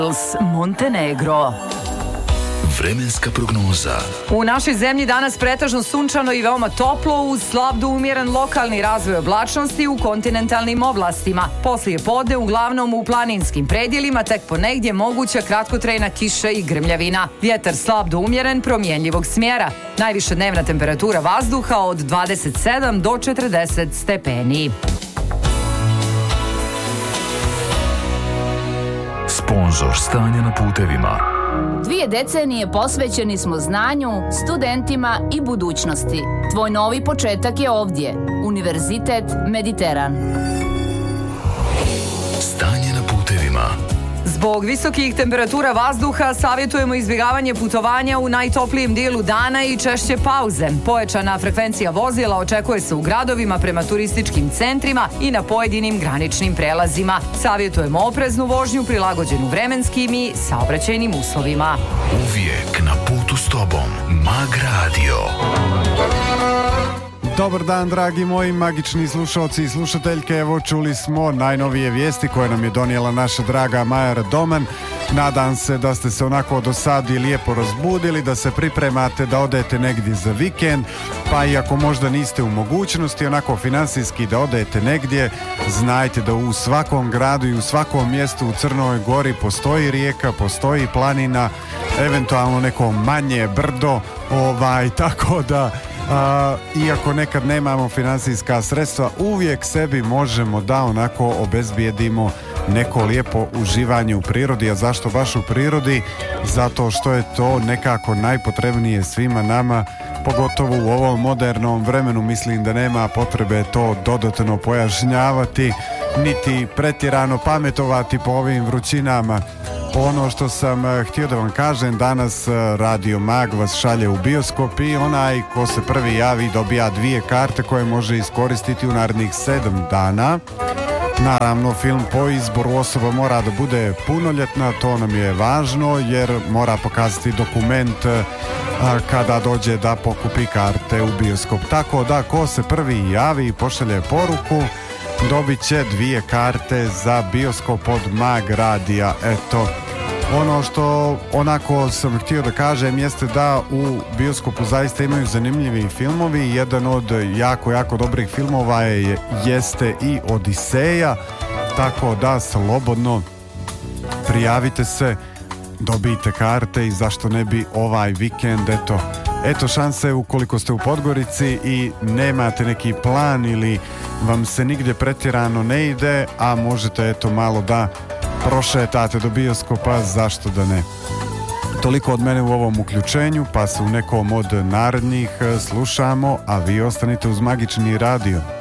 Montenegro. Vremenska prognoza. U našoj zemlji danas pretežno sunčano i veoma toplo uz slab do umjeren lokalni razvoj oblačnosti u kontinentalnim oblastima. Poslije podne uglavnom u planinskim predjelima, tek ponegdje moguća kratkotrajna kiša i grmljavina. Vjetar slab do umjeren promjenjivog smjera. Najviša dnevna temperatura vazduha od 27 do 40 stepeni. Sponzor stanja na putevima. 2 decenije posvećeni smo znanju, studentima i budućnosti. Tvoj novi početak je ovdje. Univerzitet Mediteran. Stanje na putevima. Zbog visokih temperatura vazduha savjetujemo izbjegavanje putovanja u najtoplijem dijelu dana i češće pauze. Pojačana frekvencija vozila očekuje se u gradovima prema turističkim centrima i na pojedinim graničnim prelazima. Savjetujemo opreznu vožnju prilagođenu vremenskim i saobraćajnim uslovima. Uvijek na putu s tobom. Mag Radio. Dobar dan, dragi moji magični slušalci i slušateljke. Evo, čuli smo najnovije vijesti koje nam je donijela naša draga Maja Radoman. Nadam se da ste se onako do sad i lijepo razbudili, da se pripremate da odete negdje za vikend, pa i ako možda niste u mogućnosti onako financijski da odete negdje, znajte da u svakom gradu i u svakom mjestu u Crnoj Gori postoji rijeka, postoji planina, eventualno neko manje brdo, tako da iako nekad nemamo financijska sredstva, uvijek sebi možemo da onako obezbijedimo neko lijepo uživanje u prirodi. A zašto baš u prirodi? Zato što je to nekako najpotrebnije svima nama, pogotovo u ovom modernom vremenu. Mislim da nema potrebe to dodatno pojašnjavati, niti pretjerano pametovati po ovim vrućinama. Ono što sam htio da vam kažem, danas Radio Mag vas šalje u bioskop i onaj ko se prvi javi dobija 2 karte koje može iskoristiti u narednih 7 dana. Naravno, film po izboru osoba mora da bude punoljetna, to nam je važno jer mora pokazati dokument kada dođe da pokupi karte u bioskop. Tako da ko se prvi javi i pošalje poruku, dobit će 2 karte za bioskop od Mag Radija. Eto, ono što onako sam htio da kažem jeste da u bioskopu zaista imaju zanimljivi filmovi. Jedan od jako dobrih filmova jeste i Odiseja, tako da slobodno prijavite se, dobijte karte i zašto ne bi ovaj vikend, eto šanse ukoliko ste u Podgorici i nemate neki plan ili vam se nigdje pretjerano ne ide, a možete malo da prošetate do bioskopa, zašto da ne. Toliko od mene u ovom uključenju, pa se u nekom od narednih slušamo, a vi ostanite uz Magični radio.